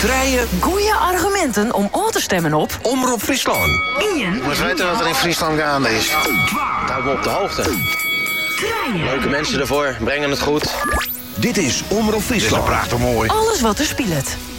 Treien. Goeie argumenten om aan te stemmen op Omroep Friesland. Ian. We weten wat er in Friesland gaande is. Houd me op de hoogte. Leuke mensen ervoor, brengen het goed. Dit is Omroep Dit is Friesland. prachtig mooi. Alles wat er speelt.